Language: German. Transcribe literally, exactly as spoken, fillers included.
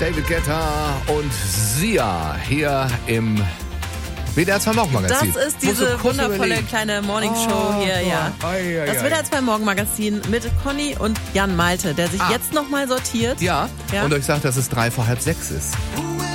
David Guetta und Sia hier im W D R zwei Morgenmagazin. Das ist diese wundervolle kleine Morningshow oh, hier, ja. Ai, ai, das W D R zwei Morgenmagazin mit Conny und Jan Malte, der sich ah. jetzt nochmal sortiert. Ja, ja, und euch sagt, dass es drei vor halb sechs ist.